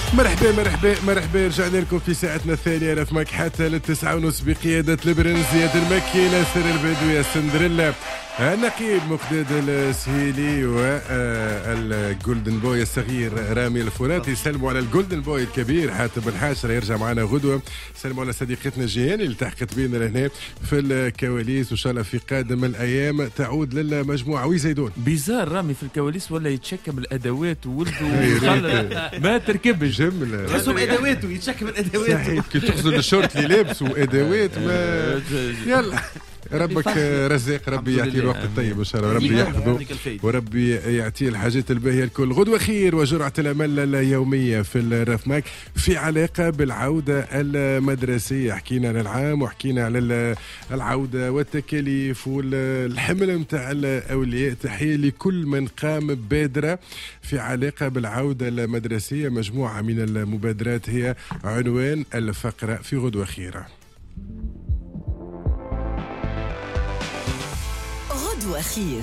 مرحبا رجعنا لكم في ساعتنا الثانية رفمك حتى لل9:30 بقيادة البرنس زياد المكي ناصر البدوي سندريلا النقيب مقداد السهيلي والجولدن بوي الصغير رامي الفراتي. سلموا على الجولدن بوي الكبير حاتم الحاشر يرجع معنا غدوة. سلموا على صديقتنا جيهان اللي تحقت بينا لهنا في الكواليس، وإن شاء الله في قادم الأيام تعود للمجموعة. ويزيدون بيزار رامي في الكواليس ولا يتشكم الأدوات وولده ما تركبش جملة تحسهم أدواته يتشكم الأدوات صحيح كي تخزن الشورت اللي لابسه أدوات ما يلا ربك رزاق، ربي يعطيه الوقت الطيب ان شاء الله، ربي يحفظه وربي يعطيه الحاجات الباهيه الكل. غدوه خير وجرعه الامل اليوميه في الرفماك في علاقه بالعوده المدرسيه. حكينا على العام وحكينا على العوده والتكاليف والحمل نتاع الاولياء. تحيه لكل من قام ببادره في علاقه بالعوده المدرسيه. مجموعه من المبادرات هي عنوان الفقره في غدوه خيره. غدوة خير.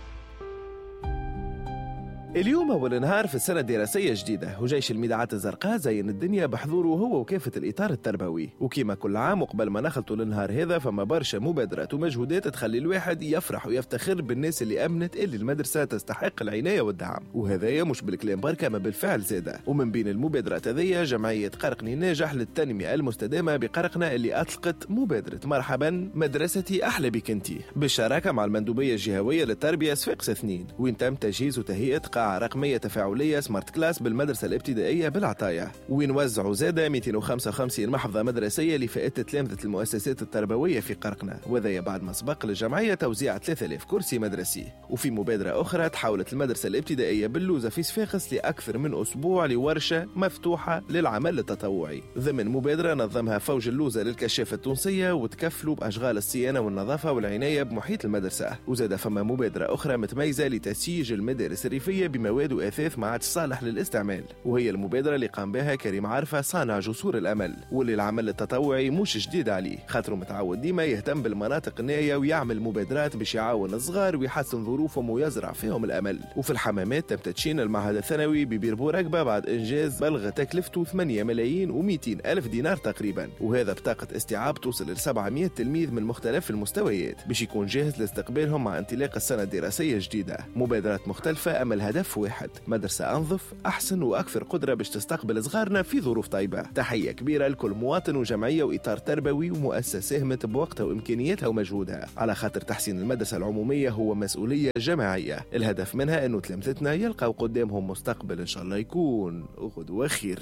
اليوم أول نهار في السنة الدراسية الجديدة، وجيش الميدعات الزرقاء زين الدنيا بحضوره هو وكافة الإطار التربوي. وكيما كل عام وقبل ما نخلطوا للنهار هذا فما برشا مبادرات ومجهودات تخلي الواحد يفرح ويفتخر بالناس اللي أمنت اللي المدرسة تستحق العناية والدعم. وهذايا مش بالكلام بركة ما بالفعل زادة. ومن بين المبادرات هذيا جمعية قرقني ناجح للتنمية المستدامة بقرقنة اللي أطلقت مبادرة مرحبا مدرستي أحلى بك انتي بالشراكة مع المندوبية الجهوية للتربية صفاقس 2، وين تم تجهيز وتهيئة قاعة رقمية تفاعلية سمارت كلاس بالمدرسة الابتدائية بالعطايا. وين وزعوا زادة 255 محفظة مدرسية لفئة تلامذة المؤسسات التربوية في قرقنة، وذا بعد ما سبق للجمعية توزيع 3000 كرسي مدرسي. وفي مبادرة أخرى تحولت المدرسة الابتدائية باللوزة في صفاقس لأكثر من أسبوع لورشة مفتوحة للعمل التطوعي ضمن مبادرة نظمها فوج اللوزة للكشافة التونسية، وتكفلوا بأشغال الصيانة والنظافة والعناية بمحيط المدرسة. وزاد فما مبادرة أخرى متميزة لتسييج المدارس الريفية بمواد وأثاث ما عادش صالح للاستعمال، وهي المبادرة اللي قام بها كريم عارفة صانع جسور الأمل، واللي العمل التطوعي مش جديد عليه، خاطره متعود ديما يهتم بالمناطق النائية ويعمل مبادرات باش يعاون الصغار ويحسن ظروفهم ويزرع فيهم الأمل. وفي الحمامات تم تدشين المعهد الثانوي ببيربو رقبة بعد إنجاز بلغ تكلفته 8,200,000 دينار تقريبا، وهذا بطاقة استيعاب توصل ل 700 تلميذ من مختلف المستويات باش يكون جاهز لاستقبالهم مع انطلاق السنة الدراسية الجديدة. مبادرات مختلفة أما الهدف واحد، مدرسة أنظف أحسن وأكثر قدرة باش تستقبل صغارنا في ظروف طيبة. تحية كبيرة لكل مواطن وجمعية وإطار تربوي ومؤسسة ساهمت بوقتها وإمكانياتها ومجهودها، على خاطر تحسين المدرسة العمومية هو مسؤولية جماعية، الهدف منها أنه تلامذتنا يلقوا قدامهم مستقبل إن شاء الله يكون غدوة خير.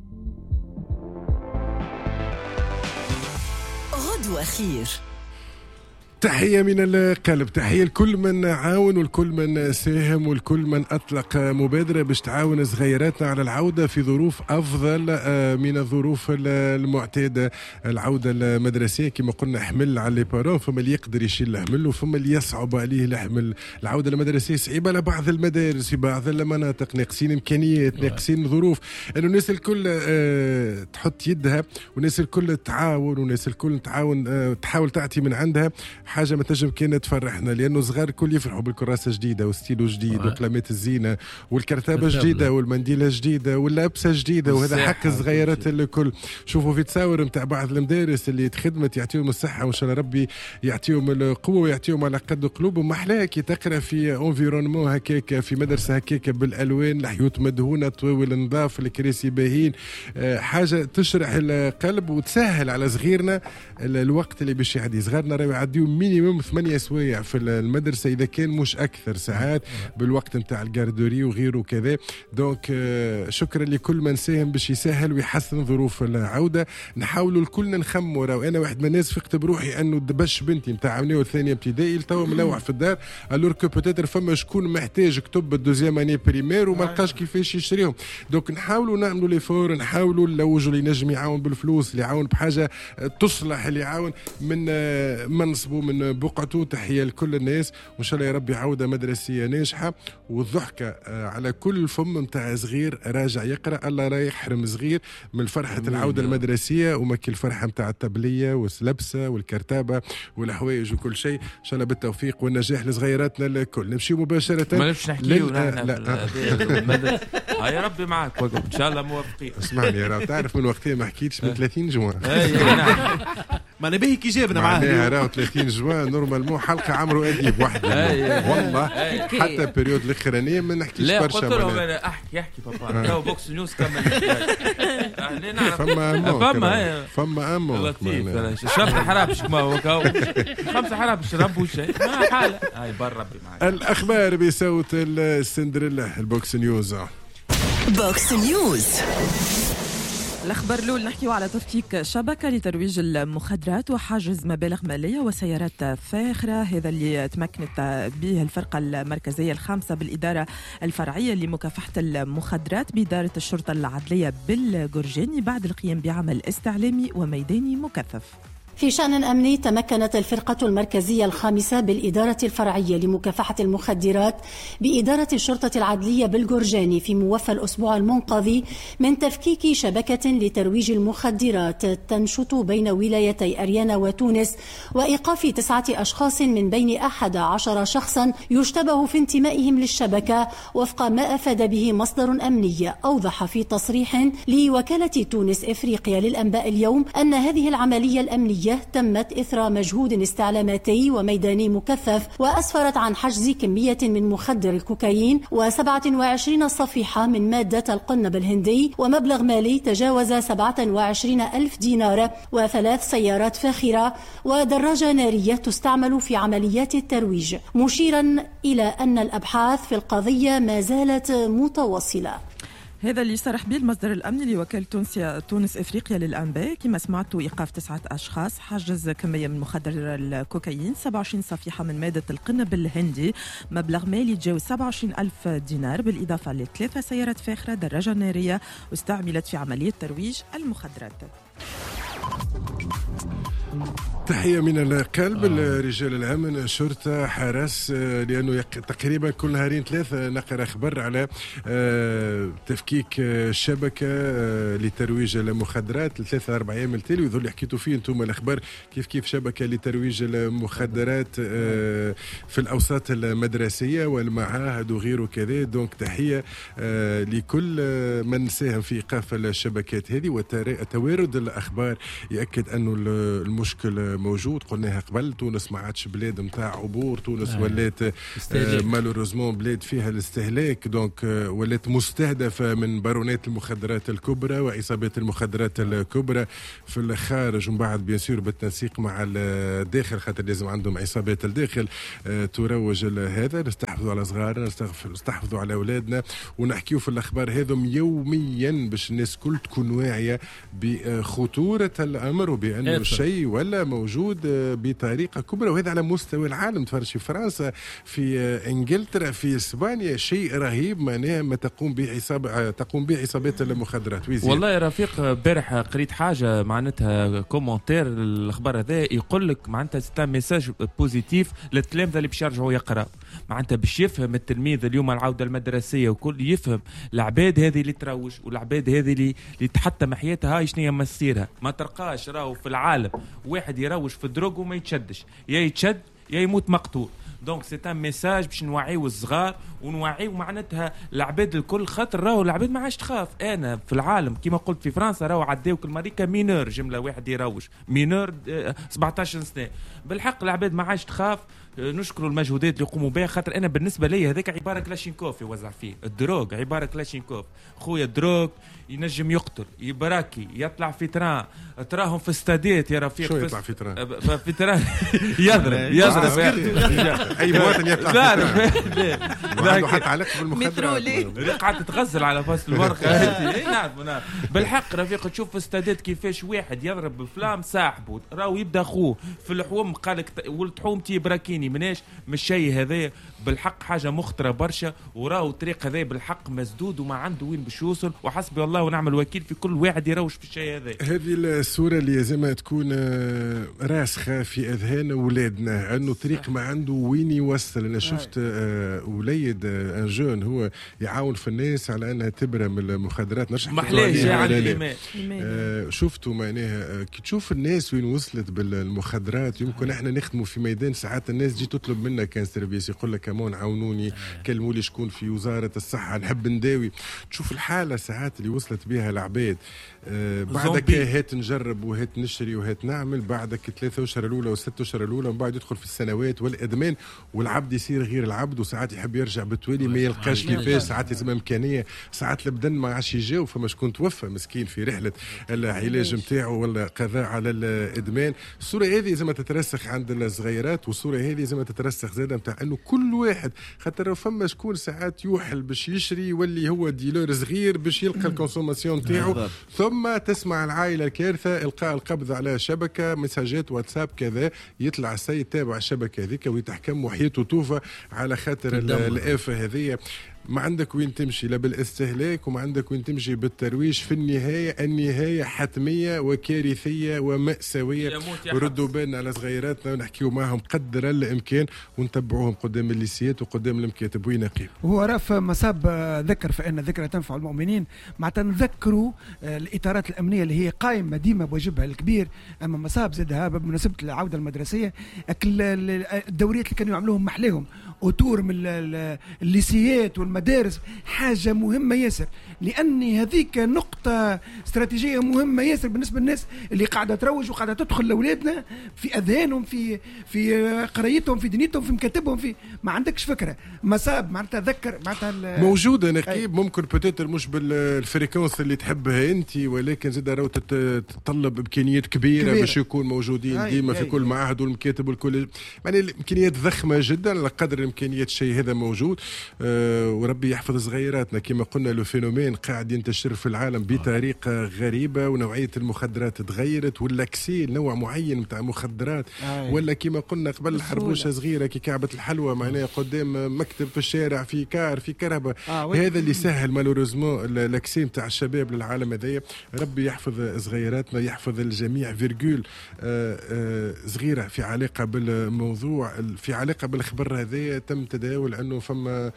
غدوة خير. تحية من القلب، تحية لكل من عاون والكل من ساهم والكل من أطلق مبادرة باش تعاون صغيراتنا على العودة في ظروف أفضل من الظروف المعتادة. العودة المدرسية كما قلنا حمل على لي بارون، فما اللي يقدر يشيل الحمل وفما اللي يصعب عليه الحمل. العودة المدرسية صعيبة على بعض المدارس في بعض المناطق، ناقصين إمكانيات ناقصين ظروف، إنه الناس الكل تحط يدها والناس الكل تعاون والناس الكل تحاول تعطي من عندها حاجة ما تنجم كانت تفرحنا، لأنه صغار الكل يفرحوا بالكراسة جديدة وستيلو جديد وقلمات الزينة والكرتابة جديدة والمنديلة جديدة واللبسة جديدة، وهذا حق الصغيرات الكل. شوفوا في تصاور متاع بعض المدارس اللي تخدمت يعطيهم الصحة وإن شاء الله ربي يعطيهم القوة ويعطيهم على قد قلوبهم. محلاها كي تقرأ في انفيرونمون هكاك في مدرسة هكاك بالألوان، الحيوط مدهونة طويل نظاف الكراسي باهين، حاجة تشرح القلب وتسهل على صغيرنا الوقت اللي باش يعدي. صغارنا راهو يعديو مينيموم 8 سوايع في المدرسة إذا كان مش أكثر ساعات بالوقت متاع الجاردوري وغيره كذا. دونك شكرا لكل من ساهم باش يسهل ويحسن ظروف العودة. نحاولوا الكل نخموا، راهو أنا واحد من الناس فقت بروحي أنه دبش بنتي متاع عمنيه والثانية ابتدائي لتوا ملوح في الدار، ألور كو بوتيتر فما شكون محتاج كتب الدوزيام اني بريمير وما لقاش كيفاش يشريهم. دونك نحاولوا نعملوا لي فور، نحاولوا نلوجوا اللي نجم يعاون بالفلوس، اللي يعاون بحاجة تصلح، اللي يعاون من منصبه من من بقعته. تحية لكل الناس وإن شاء الله يا ربي عودة مدرسية ناجحة والضحكة على كل فم متاع صغير راجع يقرأ. الله لا يحرم صغير من فرحة العودة المدرسية ومكي الفرحة متاع التبلية واللبسة والكرتابة والحوايج وكل شيء. إن شاء الله بالتوفيق والنجاح لصغيراتنا الكل. نمشي مباشرة. ما نمشي نحكيو يا ربي معك إن شاء الله موافقين. اسمعني يا رب تعرف من وقتها ما حكيتش من 30 جوان. ما نبيه كي جابنا معاه راهو 30 جوان نورمالمون حلقة عمرو أديب وحده والله حتى بريود الأخرانية ما نحكيش برشا. لا قلت لهم أنا أحكي بابا تو بوكس نيوز كمل. فما أمو لطيف شربت حرابش ما هو 5 حرابش ربوا شيء ما حالة هاي بر ربي معك. الأخبار بصوت السندريلا البوكس نيوز. بوكس نيوز. الأخبار الأولى نحكيو على تفكيك شبكة لترويج المخدرات وحاجز مبالغ مالية وسيارات فاخرة. هذا اللي تمكنت به الفرقة المركزية الخامسة بالإدارة الفرعية لمكافحة المخدرات بإدارة الشرطة العدلية بالجرجاني بعد القيام بعمل استعلامي وميداني مكثف. في شأن أمني تمكنت الفرقة المركزية الخامسة بالإدارة الفرعية لمكافحة المخدرات بإدارة الشرطة العدلية بالجرجاني في موفى الأسبوع المنقضي من تفكيك شبكة لترويج المخدرات تنشط بين ولايتي أريانا وتونس وإيقاف 9 أشخاص من بين 11 شخصا يشتبه في انتمائهم للشبكة وفق ما أفاد به مصدر أمني. أوضح في تصريح لوكالة تونس إفريقيا للأنباء اليوم أن هذه العملية الأمنية تمت إثر مجهود استعلاماتي وميداني مكثف وأسفرت عن حجز كمية من مخدر الكوكايين و27 صفيحة من مادة القنب الهندي ومبلغ مالي تجاوز 27,000 دينار و3 سيارات فاخرة ودراجة نارية تستعمل في عمليات الترويج، مشيرا إلى أن الأبحاث في القضية ما زالت متواصلة. هذا اللي صرح به المصدر الأمني لوكالة تونس إفريقيا للأنباء. كما سمعتوا إيقاف 9 أشخاص، حجز كمية من مخدر الكوكايين، 27 صفيحة من مادة القنب الهندي، مبلغ مالي يتجاوز 27,000 دينار، بالإضافة ل3 سيارات فاخرة، دراجة نارية واستعملت في عملية ترويج المخدرات. تحية من القلب لرجال الأمن شرطة حرس لأنه تقريبا كل نهارين 3 نقرأ خبر على تفكيك شبكة لترويج المخدرات 3-4 أيام التالي. وذو اللي حكيتوا فيه أنتم الأخبار كيف شبكة لترويج المخدرات في الأوساط المدرسية والمعاهد وغيره كذا. دونك تحية لكل من ساهم في إيقاف الشبكات هذه. وتوارد الأخبار يأكد أنه المشكل موجود. قلناها قبل، تونس ما عادش بلاد متاع عبور، تونس ولات مالوريزمون بلاد فيها الاستهلاك. دونك ولات مستهدفة من بارونات المخدرات الكبرى وعصابات المخدرات الكبرى في الخارج، ومن بعد بيان سور بالتنسيق مع الداخل، خاطر لازم عندهم عصابات الداخل تروج هذا. نستحفظوا على صغارنا، نستحفظوا على أولادنا، ونحكيو في الأخبار هذم يوميا باش الناس كل تكون واعية بخطورة الأمر وبأنه الشيء ولا موجود بطريقة كبرى. وهذا على مستوى العالم. تفرج في فرنسا، في انجلترا، في اسبانيا، شيء رهيب معناها ما تقوم به عصابات المخدرات. والله يا رفيق امبارح قريت حاجة معناتها كومنتير الاخبار هذا يقول لك معناتها ستا ميساج بوزيتيف للتلامذة اللي باش يرجعوا يقرأ، معناتها باش يفهم التلميذ اليوم العودة المدرسية وكل يفهم العباد هذه اللي تروج والعباد هذه اللي تحتم حياتها هاي شنية مصيرها. ما تلقاش راهو في العالم واحد يروج في الدروغ وما يتشدش، يا يتشد يا يموت مقتول. دونك سي ان ميساج باش نوعيو الصغار ونوعيو معناتها العباد الكل، خاطر راهو العباد ما عادش تخاف. انا في العالم كما قلت في فرنسا راهو عداو كل مريكا مينور، جمله واحد يروج مينور 17 سنه. بالحق العباد ما عادش تخاف. نشكروا المجهودات اللي يقوموا بها، خاطر انا بالنسبه لي هذاك عباره كلاشينكوف يوزع فيه الدروغ، عباره كلاشينكوف. خويا الدروغ ينجم يقتل، يبراكي، يطلع في تران، تراهم في استاديات يا رفيق. شو يطلع في تران؟ في تران يضرب اي مواطن يطلع. لا حتى علق بالمخدرات، قاعد تغزل على فاس الورقه. نعرف بالحق رفيق، تشوف في استاديات كيفاش واحد يضرب بفلام صاحبه، راهو يبدا اخوه في الحوم، قالك ولد حومتي براكيني، وين يمناش مش شيء هذا بالحق حاجه مخطره برشا، وراو الطريق هذا بالحق مسدود وما عنده وين باش يوصل، وحسبي الله ونعم الوكيل في كل واحد يروش في الشيء هذا. هذه الصوره اللي لازم تكون راسخه في اذهان اولادنا، انه طريق ما عنده وين يوصل. انا شفت وليد ان جون هو يعاون في الناس على انها تبرى من المخدرات، نشرح محلاش يعني شفتوا معناها كي تشوف الناس وين وصلت بالمخدرات. يمكن احنا نخدموا في ميدان ساعات الناس تجي تطلب منا كان سيرفيس، يقول لك كمان عاونوني كلموا لي شكون في وزاره الصحه نحب نداوي. تشوف الحاله ساعات اللي وصلت بها العباد. بعدك هات نجرب وهات نشري وهات نعمل، بعدك 3 أشهر الاولى و6 أشهر الاولى، ومن بعد يدخل في السنوات والادمان، والعبد يصير غير العبد، وساعات يحب يرجع بالتوالي ما يلقاش كيفاش، ساعات لازم امكانيه، ساعات البدن ما عادش يجاوب. فما شكون توفى مسكين في رحله العلاج نتاعو ولا قضاء على الادمان. الصوره هذه لازم تترسخ عند الصغيرات، والصوره هذه لازم تترسخ زاده نتاع انه كل واحد، خاطر فما شكون ساعات يوحل باش يشري يولي هو ديلور صغير باش يلقى الكونسوماسيون نتاعو، ثم تسمع العائله الكارثه القاء القبض على شبكه مساجات واتساب كذا، يطلع السيد تابع الشبكه هذيك ويتحكم وحياته توفى على خاطر الآفة هذه. ما عندك وين تمشي لا بالاستهلاك، وما عندك وين تمشي بالترويج. في النهاية حتمية وكارثية ومأساوية. وردوا بالنا على صغيراتنا ونحكيوا معهم قدر الإمكان ونتبعوهم قدام الليسيات وقدام المكاتب. وين نقيم هو رف مصاب ذكر فإن الذكرى تنفع المؤمنين، مع تنذكروا الإطارات الأمنية اللي هي قائمة ديما بواجبها الكبير. أما مصاب زادها بمناسبة العودة المدرسية، الدوريات اللي كانوا يعملوهم محلهم أطور من الليسيات والمدارس حاجة مهمة ياسر، لأن هذيك نقطة استراتيجية مهمة ياسر بالنسبة للناس اللي قاعدة تروج وقاعدة تدخل لأولادنا في أذهانهم في قرايتهم في دنيتهم في مكاتبهم ما عندكش فكرة. مصاب معناتها تذكر معناتها موجودة نقيب، ممكن بتاتر مش بالفريكونس اللي تحبها أنت، ولكن زاد راهو تتطلب إمكانيات كبيرة باش يكون موجودين ديما في كل معهد والمكاتب والكل، يعني الإمكانيات ضخمة جدا على قدر إمكانيات الشيء هذا موجود. وربي يحفظ صغيراتنا. كما قلنا لو فينومين قاعد ينتشر في العالم بطريقة غريبة، ونوعية المخدرات تغيرت، ولا كسيل نوع معين متاع مخدرات، ولا كما قلنا قبل الحربوشة صغيرة كي كعبة الحلوى معناها قدام مكتب في الشارع في كار في كرهبة. هذا اللي سهل مالوريزمون اللاكسي متاع الشباب للعالم هذايا. ربي يحفظ صغيراتنا، يحفظ الجميع. فيرجول صغيرة في علاقة بالموضوع، في علاقة بالخبر هذايا تم تداول أنه فما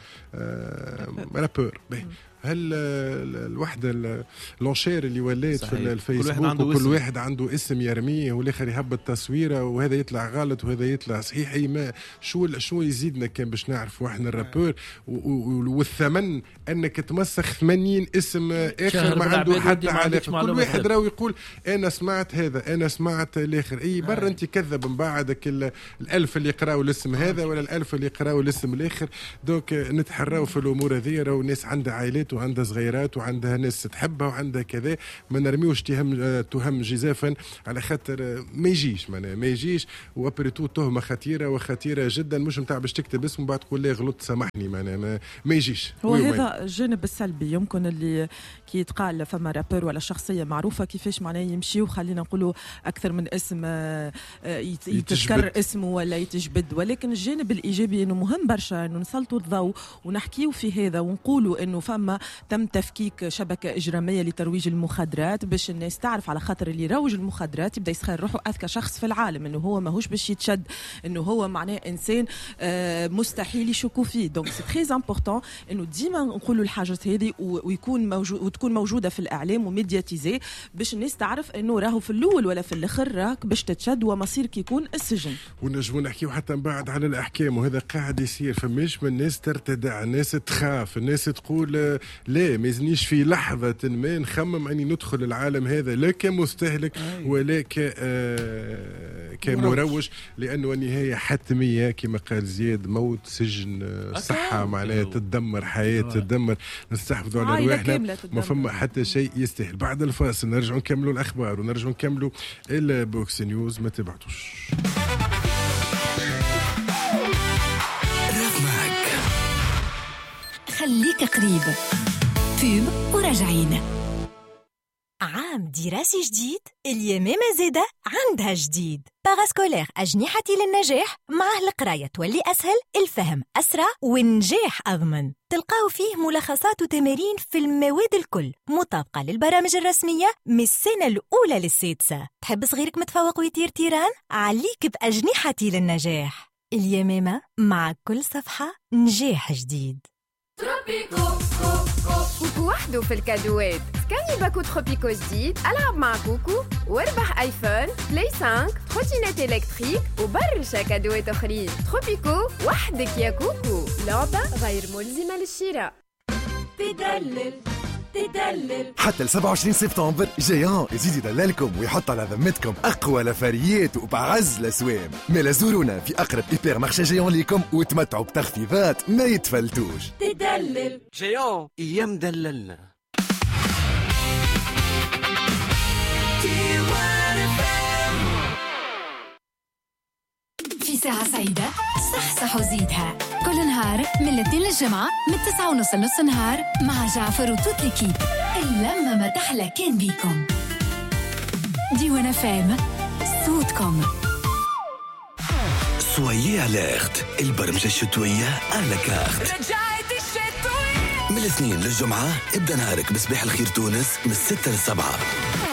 رابور. هل الوحدة اللونشير اللي ولات في الفيسبوك وكل واحد عنده اسم يرميه والاخر يهبط تصويره، وهذا يطلع غلط وهذا يطلع صحيح. اي ما شو يزيدنا كان باش نعرف واحنا الرابور، والثمن انك تمسخ 80 اسم اخر ما عنده حتى علاقه. كل واحد راهو يقول انا سمعت هذا انا سمعت الاخر. اي برا انت كذب من بعدك الالف اللي يقراوا الاسم هذا ولا الالف اللي يقراوا الاسم الاخر. دونك نتحراو في الامور هذه. راهو الناس عندها عائلات وعندها صغيرات وعندها ناس تحبها وعندها كذا، ما نرميوش تهم جزافا على خاطر ما يجيش وابريتو تهمه خطيره جدا، مش نتاع باش تكتب اسمه بعد تقول لي غلطت سامحني، ما يجيش. هو هذا الجانب السلبي يمكن اللي كي يتقال فما رابر ولا شخصيه معروفه كيفاش معناه يمشي وخلينا نقولوا اكثر من اسم يتذكر اسمه ولا يتجبد. ولكن الجانب الايجابي انه مهم برشا انه نسلطوا الضوء ونحكيوا في هذا ونقولوا انه فما تم تفكيك شبكه اجراميه لترويج المخدرات باش الناس تعرف، على خاطر اللي يروج المخدرات يبدا يسخر روحه اذكى شخص في العالم، انه هو ماهوش باش يتشد، انه هو معناه انسان مستحيل يشكوا فيه. دونك سي تري امبورطون انه ديما نقولوا الحاجات هذه ويكون موجود وتكون موجوده في الاعلام وميدياتيزي باش الناس تعرف انه راهو في الاول ولا في الاخر راك باش تتشد ومصيرك يكون السجن. ونجموا نحكيو حتى من بعد على الاحكام، وهذا قاعد يصير. فماش من الناس ترتدع، الناس تخاف، الناس تقول لا ما يزنيش في لحظه ما نخمم اني ندخل العالم هذا لا كمستهلك ولا كمروج، لانه النهايه حتميه كما قال زياد، موت سجن صحه معناها تدمر حياه تدمر، نستحفظوا على رواحنا، ما فما حتى شيء يستاهل. بعد الفاصل نرجعوا نكملوا الاخبار ونرجعوا نكملوا البوكس نيوز. ما تبعتوش خليك قريب. فيلم وراجعين عام دراسي جديد اليمامة زادة عندها جديد. باراسكولير أجنحتي للنجاح، معه القراية تولي أسهل، الفهم أسرع والنجاح أضمن. تلقاو فيه ملخصات وتمارين في المواد الكل مطابقة للبرامج الرسمية من السنة الأولى للسادسة. تحب صغيرك متفوق ويطير تيران؟ عليك بأجنحتي للنجاح. اليمامة مع كل صفحة نجاح جديد. تروبيكو كوكو وحده في الكادوات. سكاني باكو تروبيكو جديد، ألعب مع كوكو واربح ايفون، بلاي 5، تروتينات إلكتريك وبرشا كادوات أخرين. تروبيكو وحدك يا كوكو، لعبة غير ملزمة للشراء. تدلل حتى ل 27 سبتمبر جيان يزيد يدللكم ويحط على ذمتكم اقوى لفريات وبعز الاسوام. مالا زورونا في اقرب هيبر مارشي جيان ليكم وتمتعوا بتخفيضات ما يتفلتوش. تدلل جيان ايام دللنا. في ساعة سعيدة صح وزيدها كل نهار من الاثنين للجمعة من 9:30 لنص نهار مع جعفر وتوت ليكيب. اللمة ما تحلى كان بيكم. ديوان فام صوتكم. سويي أليرت، البرمجة الشتوية على كارت. رجعت الشتوية من الاثنين للجمعة ابدأ نهارك بصباح الخير تونس من 6 ل 7.